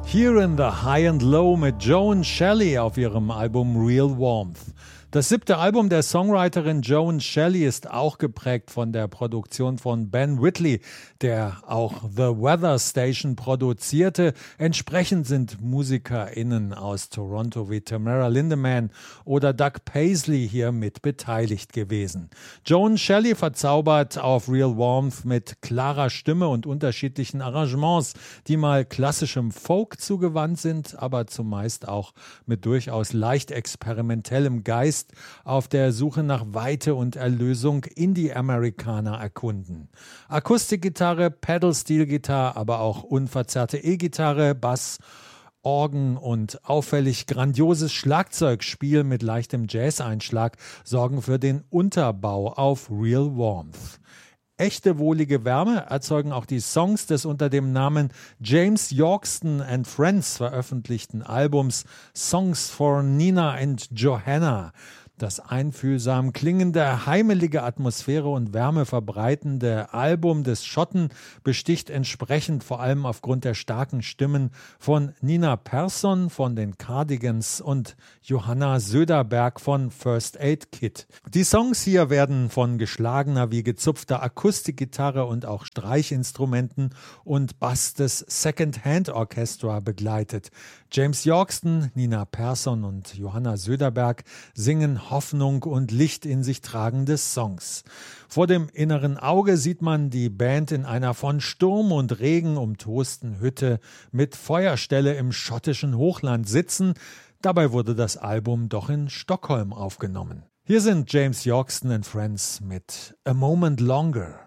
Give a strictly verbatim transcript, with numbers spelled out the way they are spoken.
Here in the High and Low mit Joan Shelley auf ihrem Album Real Warmth. Das siebte Album der Songwriterin Joan Shelley ist auch geprägt von der Produktion von Ben Whitley, der auch The Weather Station produzierte. Entsprechend sind MusikerInnen aus Toronto wie Tamara Lindemann oder Doug Paisley hier mit beteiligt gewesen. Joan Shelley verzaubert auf Real Warmth mit klarer Stimme und unterschiedlichen Arrangements, die mal klassischem Folk zugewandt sind, aber zumeist auch mit durchaus leicht experimentellem Geist auf der Suche nach Weite und Erlösung Indie-Amerikaner erkunden. Akustikgitarre, Pedal-Steel-Gitarre, aber auch unverzerrte E-Gitarre, Bass, Orgen und auffällig grandioses Schlagzeugspiel mit leichtem Jazz-Einschlag sorgen für den Unterbau auf Real Warmth. Echte wohlige Wärme erzeugen auch die Songs des unter dem Namen James Yorkston and Friends veröffentlichten Albums Songs for Nina and Johanna. Das einfühlsam klingende, heimelige Atmosphäre und Wärme verbreitende Album des Schotten besticht entsprechend vor allem aufgrund der starken Stimmen von Nina Persson von den Cardigans und Johanna Söderberg von First Aid Kit. Die Songs hier werden von geschlagener wie gezupfter Akustikgitarre und auch Streichinstrumenten und Bass des Second Hand Orchestra begleitet. James Yorkston, Nina Persson und Johanna Söderberg singen Hoffnung und Licht in sich tragende Songs. Vor dem inneren Auge sieht man die Band in einer von Sturm und Regen umtosten Hütte mit Feuerstelle im schottischen Hochland sitzen. Dabei wurde das Album doch in Stockholm aufgenommen. Hier sind James Yorkston and Friends mit A Moment Longer.